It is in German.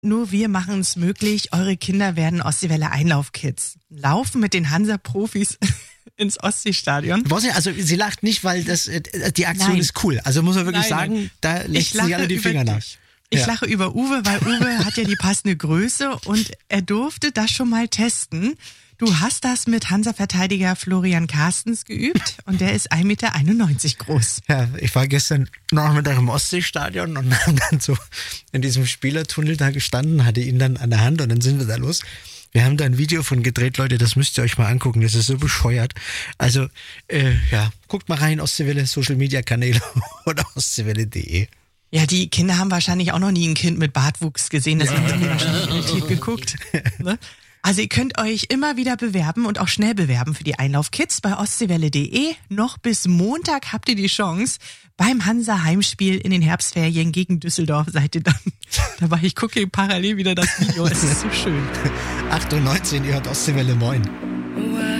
nur wir machen es möglich. Eure Kinder werden Ostseewelle Einlaufkids. Laufen mit den Hansa-Profis ins Ostseestadion. Also sie lacht nicht, weil die Aktion ist cool. Also muss man wirklich sagen, da lässt sich alle die Finger nach. Ich lache über Uwe, weil Uwe hat ja die passende Größe und er durfte das schon mal testen. Du hast das mit Hansa-Verteidiger Florian Carstens geübt und der ist 1,91 Meter groß. Ja, ich war gestern Nachmittag im Ostseestadion und haben dann so in diesem Spielertunnel da gestanden, hatte ihn dann an der Hand und dann sind wir da los. Wir haben da ein Video von gedreht, Leute, das müsst ihr euch mal angucken, das ist so bescheuert. Also, guckt mal rein, Ostseewelle, Social-Media-Kanäle oder ostseewelle.de. Ja, die Kinder haben wahrscheinlich auch noch nie ein Kind mit Bartwuchs gesehen, deswegen haben die wahrscheinlich irritiert geguckt. Ne? Also ihr könnt euch immer wieder bewerben und auch schnell bewerben für die Einlaufkids bei ostseewelle.de. Noch bis Montag habt ihr die Chance. Beim Hansa-Heimspiel in den Herbstferien gegen Düsseldorf seid ihr dann dabei. Ich gucke parallel wieder das Video, es ist so schön. 8:19 Uhr, ihr hört Ostseewelle, moin.